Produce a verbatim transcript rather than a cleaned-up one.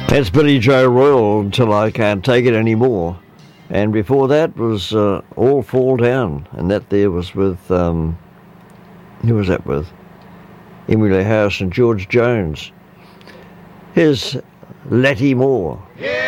That's Billy Joe Royal, Until I Can't Take It Anymore. And before that was uh, All Fall Down, and that there was with, um, who was that with? Emily House and George Jones. Here's Letty Moore. Yeah.